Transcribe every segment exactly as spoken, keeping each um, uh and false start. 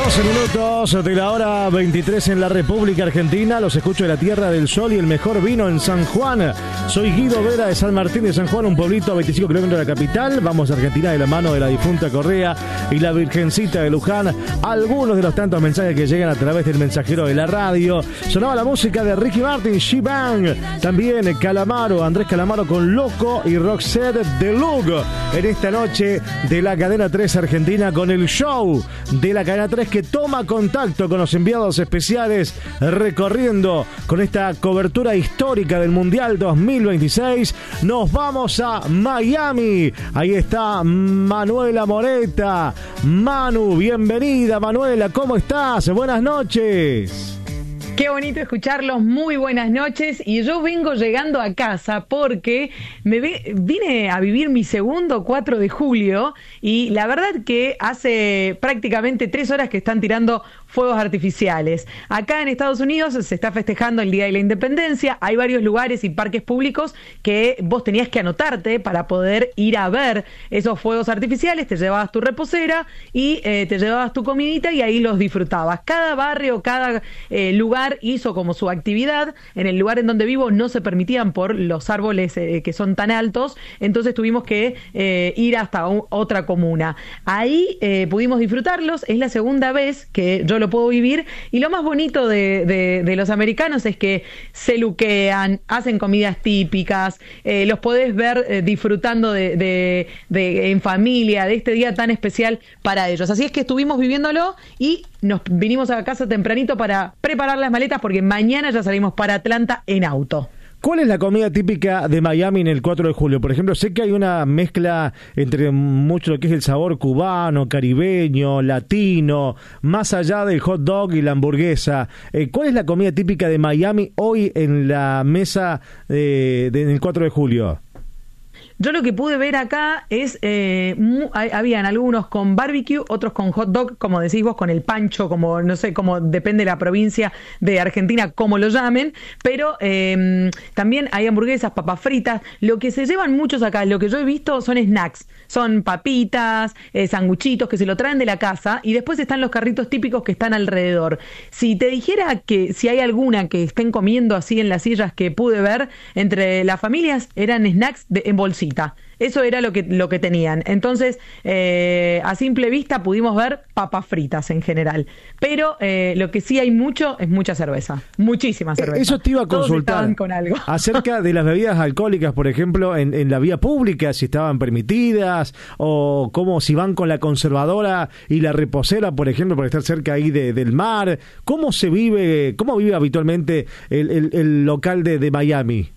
doce minutos de la hora veintitrés en la República Argentina. Los escucho de la Tierra del Sol y el mejor vino en San Juan. Soy Guido Vera de San Martín de San Juan, un pueblito a veinticinco kilómetros de la capital. Vamos a Argentina de la mano de la difunta Correa y la Virgencita de Luján. Algunos de los tantos mensajes que llegan a través del mensajero de la radio. Sonaba la música de Ricky Martin, She-Bang. También Calamaro, Andrés Calamaro con Loco y Roxette de Lug. En esta noche de la Cadena tres Argentina con el show de la Cadena tres que toma contacto con los enviados especiales recorriendo con esta cobertura histórica del Mundial dos mil veintiséis. Nos vamos a Miami. Ahí está Manuela Moreta. Manu, bienvenida Manuela, ¿cómo estás? Buenas noches. Qué bonito escucharlos, muy buenas noches. Y yo vengo llegando a casa porque me ve, vine a vivir mi segundo cuatro de julio y la verdad que hace prácticamente tres horas que están tirando fuegos artificiales. Acá en Estados Unidos se está festejando el Día de la Independencia. Hay varios lugares y parques públicos que vos tenías que anotarte para poder ir a ver esos fuegos artificiales. Te llevabas tu reposera y eh, te llevabas tu comidita y ahí los disfrutabas. Cada barrio, cada eh, lugar hizo como su actividad. En el lugar en donde vivo no se permitían por los árboles eh, que son tan altos, entonces tuvimos que eh, ir hasta un, otra comuna. Ahí eh, pudimos disfrutarlos. Es la segunda vez que yo lo puedo vivir y lo más bonito de, de, de los americanos es que se luquean, hacen comidas típicas, eh, los podés ver eh, disfrutando de, de, de en familia de este día tan especial para ellos. Así es que estuvimos viviéndolo y nos vinimos a casa tempranito para preparar las maletas porque mañana ya salimos para Atlanta en auto. ¿Cuál es la comida típica de Miami en el cuatro de julio? Por ejemplo, sé que hay una mezcla entre mucho lo que es el sabor cubano, caribeño, latino, más allá del hot dog y la hamburguesa. Eh, ¿Cuál es la comida típica de Miami hoy en la mesa de, de, del cuatro de julio? Yo lo que pude ver acá es, eh, mu- habían algunos con barbecue, otros con hot dog, como decís vos, con el pancho, como no sé, como depende de la provincia de Argentina, cómo lo llamen, pero eh, también hay hamburguesas, papas fritas. Lo que se llevan muchos acá, lo que yo he visto son snacks, son papitas, eh, sanguchitos que se lo traen de la casa y después están los carritos típicos que están alrededor. Si te dijera que si hay alguna que estén comiendo así en las sillas que pude ver, entre las familias eran snacks de, en bolsita. Eso era lo que, lo que tenían. Entonces, eh, a simple vista pudimos ver papas fritas en general. Pero eh, lo que sí hay mucho es mucha cerveza. Muchísima cerveza. Eso te iba a consultar. Con algo. Acerca de las bebidas alcohólicas, por ejemplo, en, en la vía pública, si estaban permitidas, o cómo si van con la conservadora y la reposera, por ejemplo, por estar cerca ahí de, del mar. ¿Cómo se vive, cómo vive habitualmente el, el, el local de, de Miami?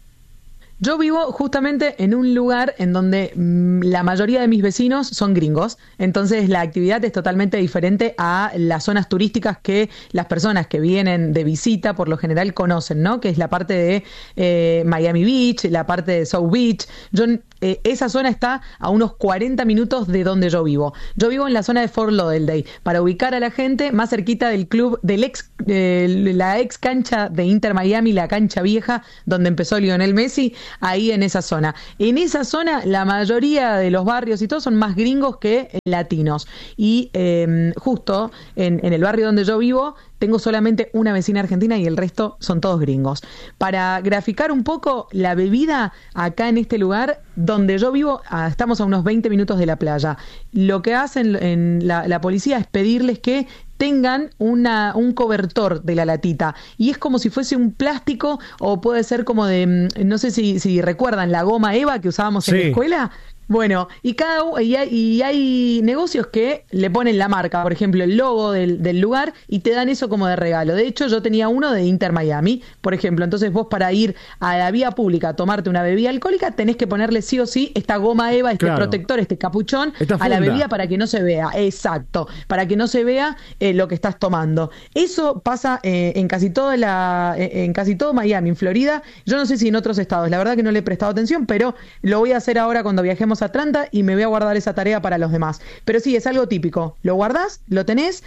Yo vivo justamente en un lugar en donde mmm, la mayoría de mis vecinos son gringos, entonces la actividad es totalmente diferente a las zonas turísticas que las personas que vienen de visita por lo general conocen, ¿no? Que es la parte de eh, Miami Beach, la parte de South Beach. Yo, eh, esa zona está a unos cuarenta minutos de donde yo vivo. Yo vivo en la zona de Fort Lauderdale, para ubicar a la gente más cerquita del club, del ex, eh, la ex cancha de Inter Miami, la cancha vieja, donde empezó Lionel Messi. Ahí en esa zona. En esa zona la mayoría de los barrios y todo son más gringos que latinos. Y eh, justo en, en el barrio donde yo vivo tengo solamente una vecina argentina y el resto son todos gringos. Para graficar un poco la bebida acá en este lugar donde yo vivo, estamos a unos veinte minutos de la playa. Lo que hacen en la, la policía es pedirles que tengan una, un cobertor de la latita y es como si fuese un plástico o puede ser como de, no sé si, si recuerdan la goma Eva que usábamos sí. en la escuela. Bueno, y cada y hay, y hay negocios que le ponen la marca, por ejemplo, el logo del, del lugar y te dan eso como de regalo. De hecho, yo tenía uno de Inter Miami, por ejemplo. Entonces vos para ir a la vía pública a tomarte una bebida alcohólica tenés que ponerle sí o sí esta goma Eva, este claro. protector, este capuchón a la bebida para que no se vea. Exacto, para que no se vea eh, lo que estás tomando. Eso pasa eh, en casi toda la, eh, en casi todo Miami, en Florida. Yo no sé si en otros estados, la verdad que no le he prestado atención, pero lo voy a hacer ahora cuando viajemos tenemos Atlanta y me voy a guardar esa tarea para los demás. Pero sí, es algo típico. Lo guardás, lo tenés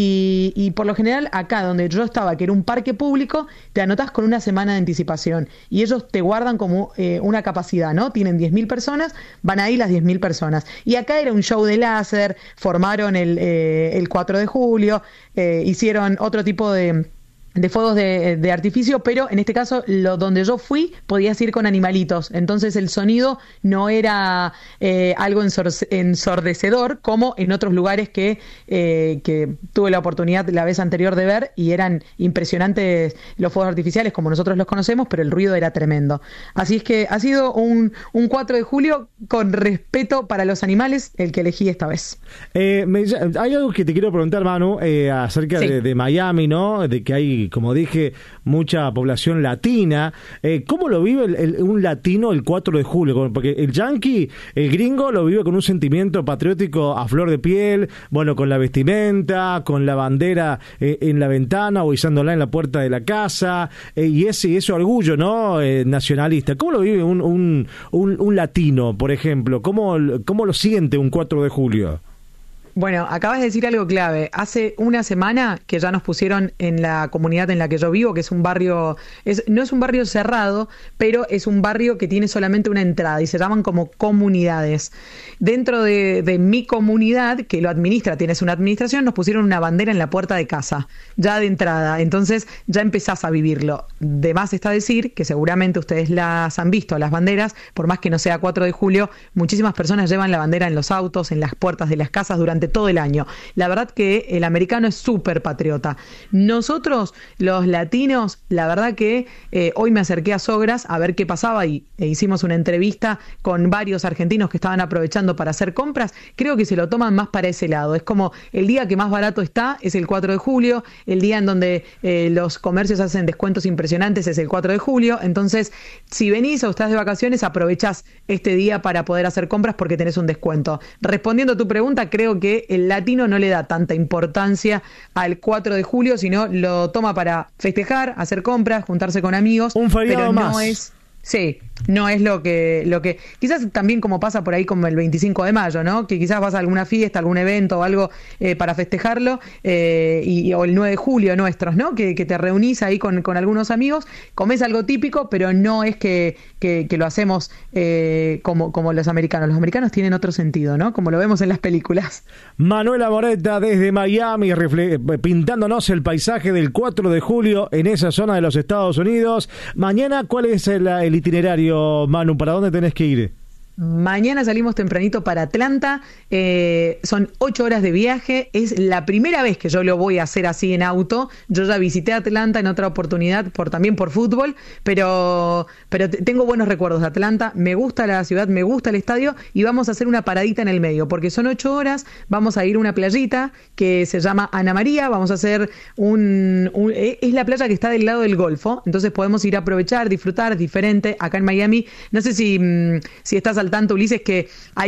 y, y por lo general acá donde yo estaba, que era un parque público, te anotás con una semana de anticipación y ellos te guardan como eh, una capacidad, ¿no? Tienen diez mil personas, van ahí las diez mil personas. Y acá era un show de láser, formaron el, eh, el cuatro de julio, eh, hicieron otro tipo de... de fuegos de, de artificio, pero en este caso lo, donde yo fui podías ir con animalitos, entonces el sonido no era eh, algo ensor, ensordecedor como en otros lugares que, eh, que tuve la oportunidad la vez anterior de ver y eran impresionantes los fuegos artificiales como nosotros los conocemos, pero el ruido era tremendo. Así es que ha sido un, un cuatro de julio con respeto para los animales el que elegí esta vez. Eh, me, hay algo que te quiero preguntar, Manu, eh, acerca sí. de, de Miami, ¿no? De que hay, como dije, mucha población latina. Eh, ¿Cómo lo vive el, el, un latino el cuatro de julio? Porque el yanqui, el gringo, lo vive con un sentimiento patriótico a flor de piel, bueno, con la vestimenta, con la bandera eh, en la ventana o izándola en la puerta de la casa, eh, y ese, ese orgullo, ¿no? Eh, nacionalista. ¿Cómo lo vive un, un, un, un latino, por ejemplo? ¿Cómo, ¿Cómo lo siente un cuatro de julio? Bueno, acabas de decir algo clave. Hace una semana que ya nos pusieron en la comunidad en la que yo vivo, que es un barrio, es, no es un barrio cerrado, pero es un barrio que tiene solamente una entrada y se llaman como comunidades. Dentro de, de mi comunidad, que lo administra, tienes una administración, nos pusieron una bandera en la puerta de casa, ya de entrada. Entonces ya empezás a vivirlo. De más está decir que seguramente ustedes las han visto, las banderas, por más que no sea cuatro de julio, muchísimas personas llevan la bandera en los autos, en las puertas de las casas durante todo el año. La verdad que el americano es súper patriota. Nosotros, los latinos, la verdad que eh, hoy me acerqué a Sogras a ver qué pasaba y e hicimos una entrevista con varios argentinos que estaban aprovechando para hacer compras. Creo que se lo toman más para ese lado. Es como el día que más barato está es el cuatro de julio, el día en donde eh, los comercios hacen descuentos impresionantes es el cuatro de julio. Entonces, si venís o estás de vacaciones, aprovechás este día para poder hacer compras porque tenés un descuento. Respondiendo a tu pregunta, creo que el latino no le da tanta importancia al cuatro de julio, sino lo toma para festejar, hacer compras, juntarse con amigos. Un feriado pero más. No es, sí, no es lo que, lo que... Quizás también como pasa por ahí como el veinticinco de mayo, ¿no? Que quizás vas a alguna fiesta, algún evento o algo eh, para festejarlo, eh, y, o el nueve de julio nuestros, ¿no? Que, que te reunís ahí con, con algunos amigos, comés algo típico, pero no es que, que, que lo hacemos eh, como, como los americanos. Los americanos tienen otro sentido, ¿no? Como lo vemos en las películas. Manuela Moretta desde Miami, refle- pintándonos el paisaje del cuatro de julio en esa zona de los Estados Unidos. Mañana, ¿cuál es el, el itinerario, Manu? ¿Para dónde tenés que ir? Mañana salimos tempranito para Atlanta, eh, son ocho horas de viaje, es la primera vez que yo lo voy a hacer así en auto. Yo ya visité Atlanta en otra oportunidad, por también por fútbol, pero, pero tengo buenos recuerdos de Atlanta, me gusta la ciudad, me gusta el estadio y vamos a hacer una paradita en el medio, porque son ocho horas, vamos a ir a una playita que se llama Ana María, vamos a hacer un, un... es la playa que está del lado del Golfo, entonces podemos ir a aprovechar, disfrutar, diferente, acá en Miami. No sé si, si estás al tanto, Ulises, que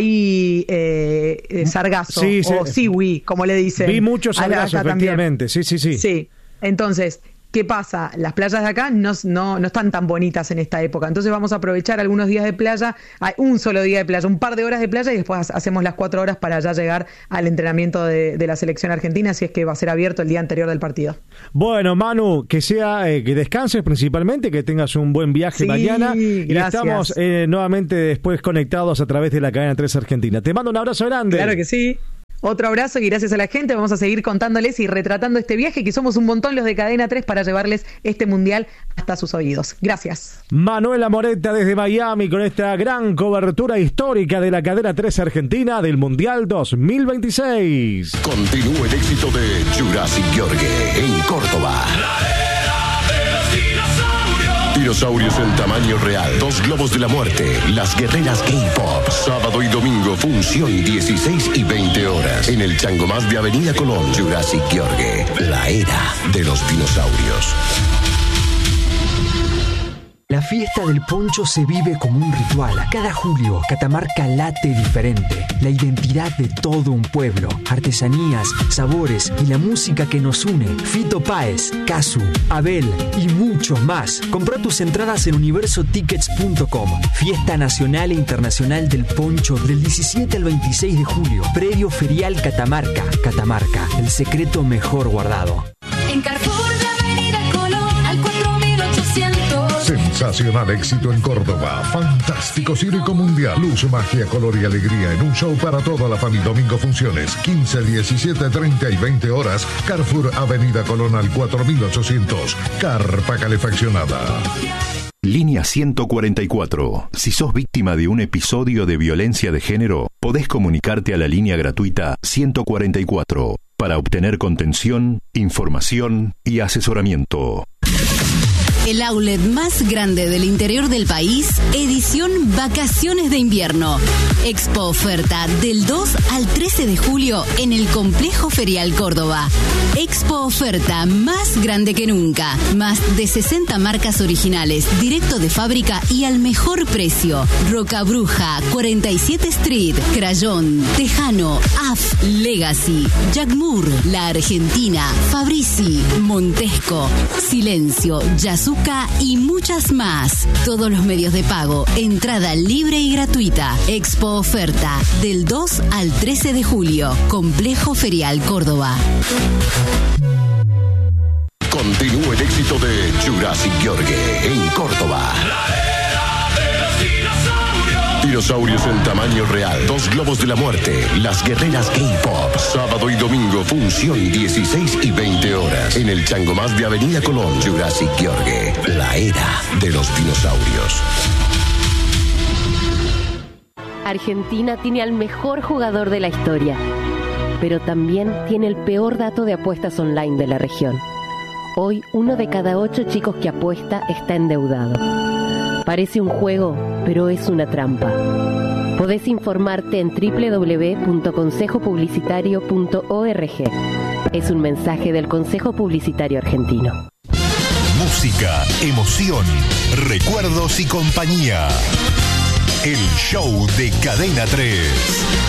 hay eh, eh, sargazo sí, o sí. siwi, como le dicen. Vi muchos sargazos, efectivamente. Sí, sí, sí. Sí, entonces... ¿Qué pasa? Las playas de acá no, no, no están tan bonitas en esta época, entonces vamos a aprovechar algunos días de playa, hay un solo día de playa, un par de horas de playa y después hacemos las cuatro horas para ya llegar al entrenamiento de, de la selección argentina, así es que va a ser abierto el día anterior del partido. Bueno, Manu, que sea eh, que descanses principalmente, que tengas un buen viaje sí, mañana y gracias. Estamos eh, nuevamente después conectados a través de la cadena tres Argentina. Te mando un abrazo grande. Claro que sí. Otro abrazo y gracias a la gente vamos a seguir contándoles y retratando este viaje, que somos un montón los de Cadena tres para llevarles este mundial hasta sus oídos. Gracias. Manuela Moretta desde Miami con esta gran cobertura histórica de la Cadena tres Argentina del Mundial dos mil veintiséis. Continúa el éxito de Jurassic Gheorghe en Córdoba. Dinosaurios en tamaño real, dos globos de la muerte, las guerreras K-pop, sábado y domingo, función dieciséis y veinte horas, en el Changomás de Avenida Colón. Jurassic Gheorghe, la era de los dinosaurios. La fiesta del poncho se vive como un ritual. Cada julio, Catamarca late diferente. La identidad de todo un pueblo, artesanías, sabores y la música que nos une. Fito Páez, Casu, Abel y muchos más. Compra tus entradas en universo tickets punto com. Fiesta nacional e internacional del poncho del diecisiete al veintiséis de julio. Predio Ferial Catamarca. Catamarca, el secreto mejor guardado. En Carrefour de Avenida Colón al cuatro mil ochocientos. Sensacional éxito en Córdoba. Fantástico circo mundial. Luz, magia, color y alegría en un show para toda la familia. Domingo funciones quince, diecisiete, treinta y veinte horas. Carrefour Avenida Colón al cuatro mil ochocientos. Carpa calefaccionada. Línea ciento cuarenta y cuatro. Si sos víctima de un episodio de violencia de género, podés comunicarte a la línea gratuita ciento cuarenta y cuatro para obtener contención, información y asesoramiento. El outlet más grande del interior del país, edición Vacaciones de Invierno. Expo Oferta del dos al trece de julio en el Complejo Ferial Córdoba. Expo Oferta más grande que nunca. Más de sesenta marcas originales, directo de fábrica y al mejor precio. Roca Bruja, cuarenta y siete Street, Crayón, Tejano, A F, Legacy, Jack Moore, La Argentina, Fabrici, Montesco, Silencio, Yasuo y muchas más. Todos los medios de pago, entrada libre y gratuita. Expo Oferta del dos al trece de julio. Complejo Ferial Córdoba. Continúa el éxito de Jurassic Yorgue en Córdoba. Dinosaurios en tamaño real. Dos globos de la muerte. Las guerreras K-Pop. Sábado y domingo, función dieciséis y veinte horas. En el Changomás de Avenida Colón. Jurassic Yorgue. La era de los dinosaurios. Argentina tiene al mejor jugador de la historia, pero también tiene el peor dato de apuestas online de la región. Hoy, uno de cada ocho chicos que apuesta está endeudado. Parece un juego, pero es una trampa. Podés informarte en doble u doble u doble u punto consejo publicitario punto org. Es un mensaje del Consejo Publicitario Argentino. Música, emoción, recuerdos y compañía. El show de Cadena tres.